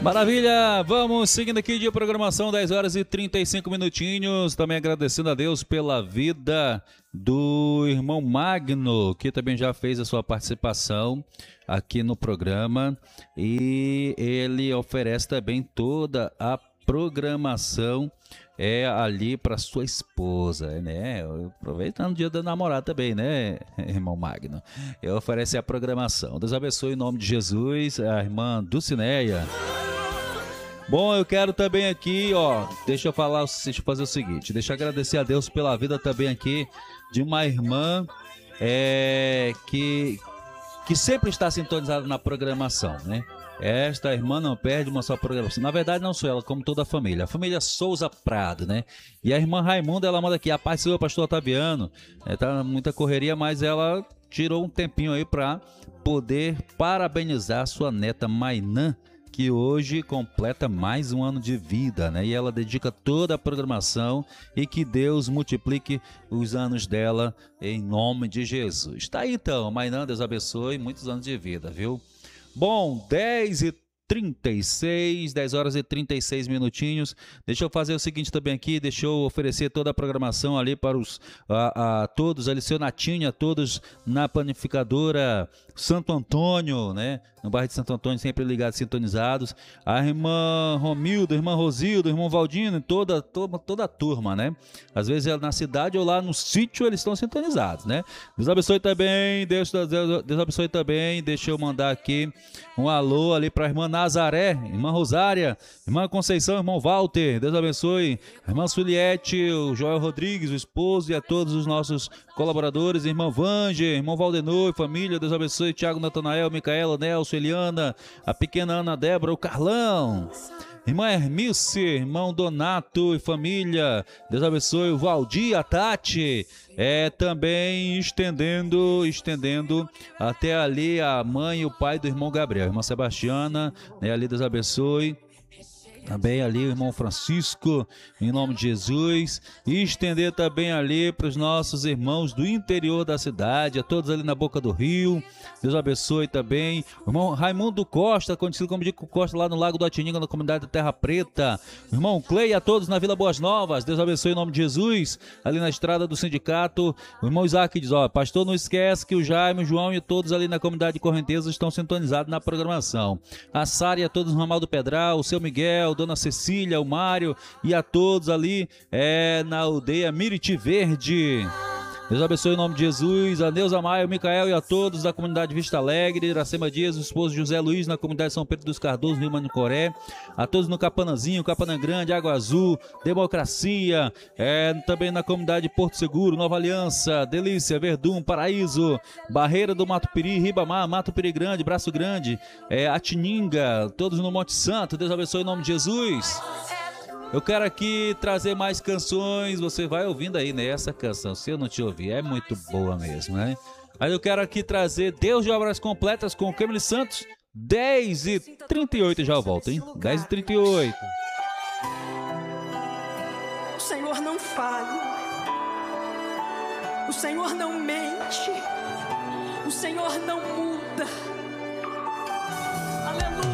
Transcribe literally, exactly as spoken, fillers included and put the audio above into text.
Maravilha, vamos seguindo aqui de programação, dez horas e trinta e cinco minutinhos, também agradecendo a Deus pela vida do irmão Magno, que também já fez a sua participação aqui no programa, e ele oferece também toda a programação é ali para sua esposa, né? Aproveitando o dia da namorada também, né, irmão Magno? Eu oferece a programação. Deus abençoe em nome de Jesus, a irmã Dulcineia. Bom, eu quero também aqui, ó, deixa eu falar, deixa eu fazer o seguinte, deixa eu agradecer a Deus pela vida também aqui de uma irmã é, que, que sempre está sintonizada na programação, né? Esta irmã não perde uma só programação. Na verdade, não sou ela, como toda a família. A família Souza Prado, né? E a irmã Raimunda, ela manda aqui, a paz do Senhor, pastor Otaviano. É, tá muita correria, mas ela tirou um tempinho aí para poder parabenizar sua neta Mainã, que hoje completa mais um ano de vida, né? E ela dedica toda a programação e que Deus multiplique os anos dela em nome de Jesus. Tá aí então, Mainã, Deus abençoe, muitos anos de vida, viu? Bom, dez e trinta e seis, dez horas e trinta e seis minutinhos. Deixa eu fazer o seguinte também aqui, deixa eu oferecer toda a programação ali para os a, a todos ali, seu Natinho, a todos na panificadora Santo Antônio, né? No bairro de Santo Antônio, sempre ligados, sintonizados. A irmã Romildo, a irmã Rosildo, o irmão Valdino, toda, toda, toda a turma, né? Às vezes é na cidade ou lá no sítio eles estão sintonizados, né? Deus abençoe também, Deus, Deus, Deus abençoe também. Deixa eu mandar aqui um alô ali para a irmã Nazaré, irmã Rosária, irmã Conceição, irmão Walter. Deus abençoe. Irmã Suliette, o Joel Rodrigues, o esposo, e a todos os nossos colaboradores, irmã Vange, irmão Valdenor e família. Deus abençoe. Tiago Natanael, Micaela, Nelson, Eliana, a pequena Ana Débora, o Carlão, irmã Hermice, irmão Donato e família. Deus abençoe. O Valdir, a Tati, é também estendendo, estendendo até ali a mãe e o pai do irmão Gabriel, irmã Sebastiana, né, ali Deus abençoe. Também ali o irmão Francisco, em nome de Jesus, e estender também ali para os nossos irmãos do interior da cidade, a todos ali na Boca do Rio. Deus abençoe também o irmão Raimundo Costa, conhecido como Dico Costa, lá no Lago do Atininga, na comunidade da Terra Preta. O irmão Clay, a todos na Vila Boas Novas. Deus abençoe em nome de Jesus, ali na estrada do sindicato. O irmão Isaac diz, ó, pastor, não esquece que o Jaime, o João e todos ali na comunidade de Correnteza estão sintonizados na programação. A Sara e a todos no Ramal do Pedral, o seu Miguel, Dona Cecília, o Mário e a todos ali é, na aldeia Miriti Verde. Deus abençoe em nome de Jesus, a Neuza Maia, o Micael e a todos da comunidade Vista Alegre, Iracema Dias, o esposo José Luiz, na comunidade São Pedro dos Cardoso, no Rio Manicoré, a todos no Capanãzinho, Capanã Grande, Água Azul, Democracia, é, também na comunidade Porto Seguro, Nova Aliança, Delícia, Verdun, Paraíso, Barreira do Mato Piri, Ribamar, Mato Piri Grande, Braço Grande, é, Atininga, todos no Monte Santo. Deus abençoe em nome de Jesus. Eu quero aqui trazer mais canções, você vai ouvindo aí, né? Essa canção, se eu não te ouvir, é muito boa mesmo, né? Aí eu quero aqui trazer Deus de Obras Completas com o Camille Santos, dez e trinta e oito, já eu volto, hein? dez e trinta e oito. O Senhor não falha, o Senhor não mente, o Senhor não muda. Aleluia.